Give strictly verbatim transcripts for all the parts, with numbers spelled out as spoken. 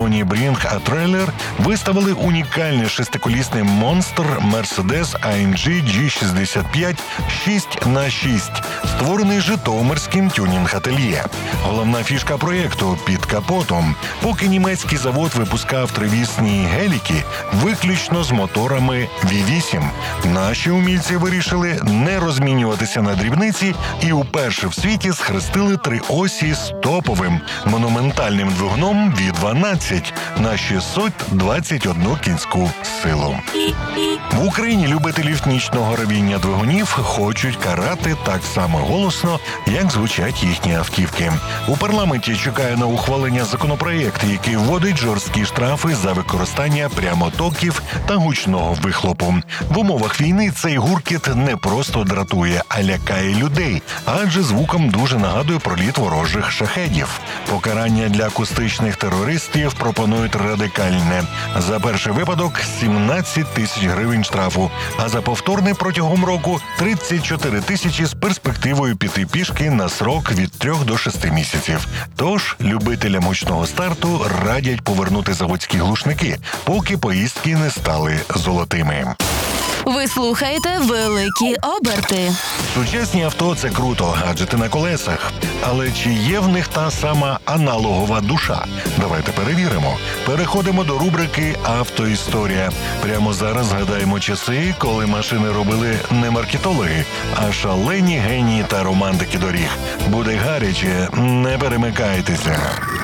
Sony Bring a Trailer виставили унікальний шестиколісний монстр Mercedes ей ем джі джі шістдесят п'ять шість на шість, створений житомирським тюнінг-ательє. Головна фішка проєкту – під капотом. Поки німецький завод випускав тривісні геліки виключно з моторами ві вісім, наші умільці вирішили не розмінюватися на дрібниці і уперше в світі схрестили три осі з топовим монументальним двигуном ві дванадцять на шістсот двадцять одну кінську силу. В Україні любителів нічного ревіння двигунів хочуть карати так само голосно, як звучать їхні автівки. У парламенті чекає на ухвалення законопроєкт, який вводить жорсткі штрафи за використання прямотоків та гучного вихлопу. В умовах війни цей гуркіт не просто дратує, а лякає людей, адже звуком дуже нагадує проліт ворожих шахедів. Покарання для акустичних терористів пропонують радикальне. За перший випадок – сімнадцять тисяч гривень штрафу, а за повторний протягом року – тридцять чотири тисячі з перспективою піти пішки на срок від трьох до шести місяців. Тож любителям гучного старту радять повернути заводські глушники, поки поїздки не стали золотими. Ви слухаєте «Великі оберти». Сучасні авто – це круто, гаджети на колесах. Але чи є в них та сама аналогова душа? Давайте перевіримо. Переходимо до рубрики «Автоісторія». Прямо зараз згадаємо часи, коли машини робили не маркетологи, а шалені генії та романтики доріг. Буде гаряче, не перемикайтеся.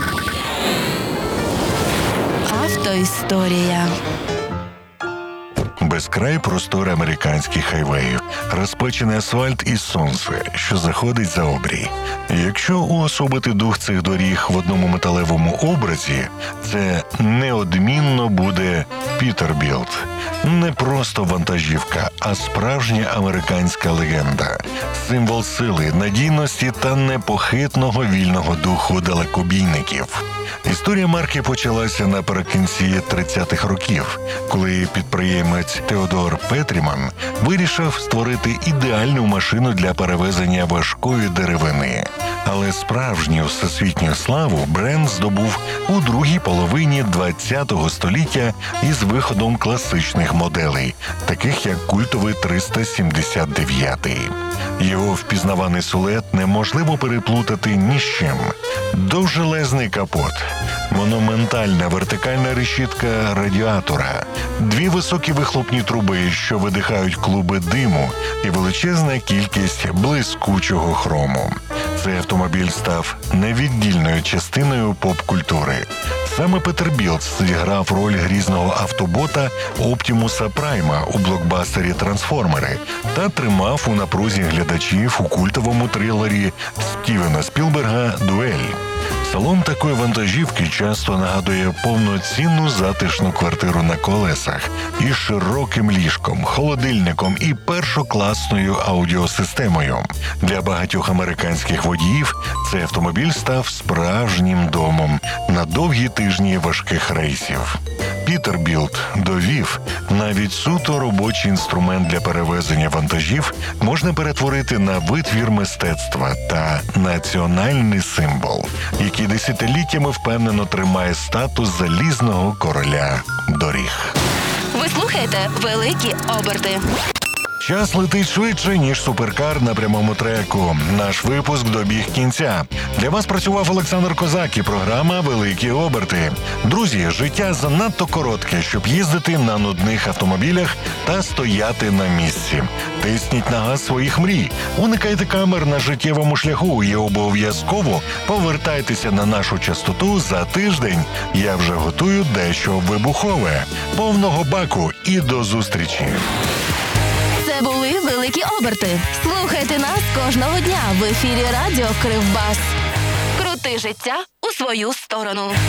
Автоісторія. Безкрай простори американських хайвеїв, розпечений асфальт і сонце, що заходить за обрій. Якщо уособити дух цих доріг в одному металевому образі, це неодмінно буде Пітербілт. Не просто вантажівка, а справжня американська легенда. Символ сили, надійності та непохитного вільного духу далекобійників. Історія марки почалася наприкінці тридцятих років, коли підприємець Теодор Петріман вирішив створити ідеальну машину для перевезення важкої деревини. Але справжню всесвітню славу бренд здобув у другій половині ХХ століття із виходом класичних моделей, таких як культовий триста сімдесят дев'ять. Його впізнаваний силует неможливо переплутати ні з чим. Довжелезний капот, монументальна вертикальна решітка радіатора, дві високі вихлопні труби, що видихають клуби диму, і величезна кількість блискучого хрому. Цей автомобіль став невіддільною частиною поп-культури. Саме Петербілт зіграв роль грізного автобота Оптімуса Прайма у блокбастері «Трансформери» та тримав у напрузі глядачів у культовому трилері Стівена Спілберга «Дуель». Салон такої вантажівки часто нагадує повноцінну затишну квартиру на колесах із широким ліжком, холодильником і першокласною аудіосистемою. Для багатьох американських водіїв цей автомобіль став справжнім домом на довгі тижні важких рейсів. Пітербілт довів, навіть суто робочий інструмент для перевезення вантажів можна перетворити на витвір мистецтва та національний символ, який десятиліттями впевнено тримає статус залізного короля доріг. Ви слухаєте «Великі оберти». Час летить швидше, ніж суперкар на прямому треку. Наш випуск добіг кінця. Для вас працював Олександр Козак і програма «Великі оберти». Друзі, життя занадто коротке, щоб їздити на нудних автомобілях та стояти на місці. Тисніть на газ своїх мрій, уникайте камер на життєвому шляху і обов'язково повертайтеся на нашу частоту за тиждень. Я вже готую дещо вибухове. Повного баку і до зустрічі! Це були «Великі оберти». Слухайте нас кожного дня в ефірі радіо «Кривбас». Крути життя у свою сторону.